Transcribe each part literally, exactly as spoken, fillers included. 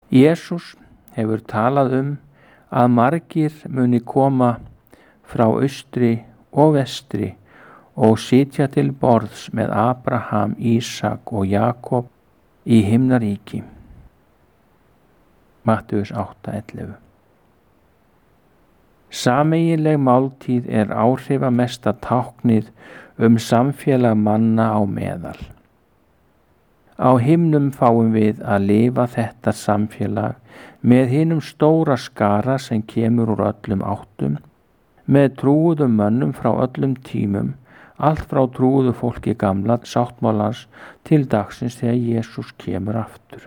Jesús hefur talað um að margir muni koma frá austri og vestri og sitja til borðs með Abraham, Ísak og Jakob í himnaríki. Mattheus átta ellefu. Sameiginleg máltíð er áhrifamesta táknið um samfélag manna á meðal. Á himnum fáum við að lifa þetta samfélag með hinum stóra skara sem kemur úr öllum áttum, með trúuðum mönnum frá öllum tímum, allt frá trúuðu fólki gamla sáttmálans til dagsins þegar Jesús kemur aftur.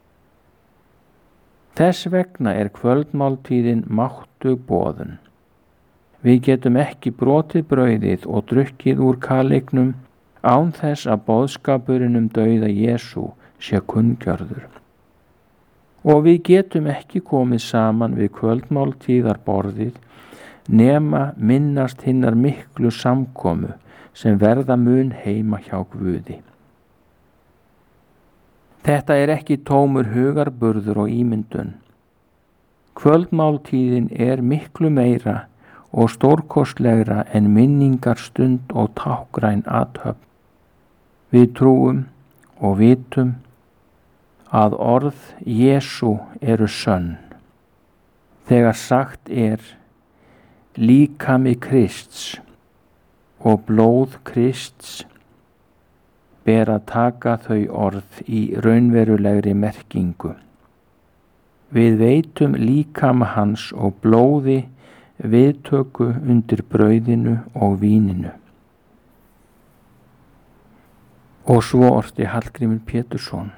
Þess vegna er kvöldmáltíðin máttug boðun. Við getum ekki brotið brauðið og drukkið úr kaleiknum án þess að boðskapurinn um dauða Jesú sé kunngjörður. Og við getum ekki komið saman við kvöldmáltíðarborðið nema minnast hinnar miklu samkomu sem verða mun heima hjá Guði. Þetta er ekki tómur hugarburður og ímyndun. Kvöldmáltíðin er miklu meira og stórkostlegra en minningarstund og tákgræn athöfn. Við trúum og vitum að orð Jesú eru sönn. Þegar sagt er líkami Krists og blóð Krists, ber að taka þau orð í raunverulegri merkingu. Við veitum líkama hans og blóði viðtöku undir brauðinu og víninu. Og svo orti Hallgrímur Pétursson.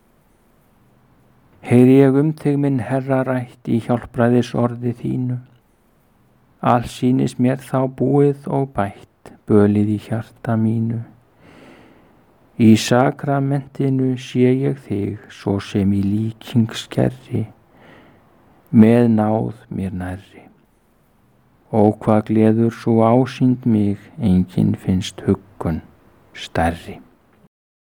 Heyri ég um þig minn Herra rætt í hjálpræðisorði þínu. Alls sýnist mér þá búið og bætt, bölið í hjarta mínu. Í sakramentinu sé ég þig, svo sem í líkingskerri, með náð mér nærri. Og hvað gleður svo ásýnd mig, enginn finnst huggun stærri.